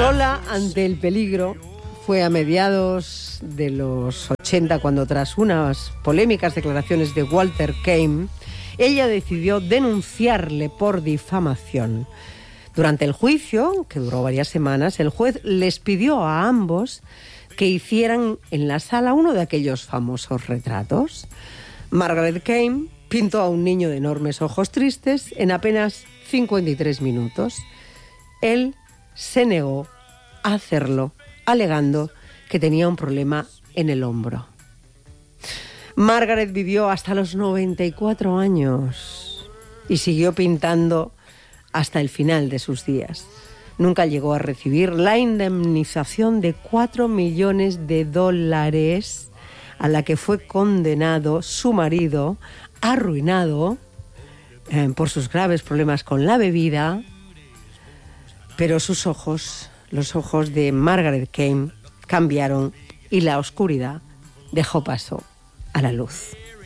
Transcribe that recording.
Sola ante el peligro, fue a mediados de los 80 cuando, tras unas polémicas declaraciones de Walter Kane, ella decidió denunciarle por difamación. Durante el juicio, que duró varias semanas, el juez les pidió a ambos que hicieran en la sala uno de aquellos famosos retratos. Margaret Kane pintó a un niño de enormes ojos tristes en apenas 53 minutos. Él se negó a hacerlo, alegando que tenía un problema en el hombro. Margaret vivió hasta los 94 años y siguió pintando hasta el final de sus días. Nunca llegó a recibir la indemnización de $4 millones a la que fue condenado su marido, arruinado por sus graves problemas con la bebida, pero sus ojos, los ojos de Margaret Kane, cambiaron y la oscuridad dejó paso a la luz.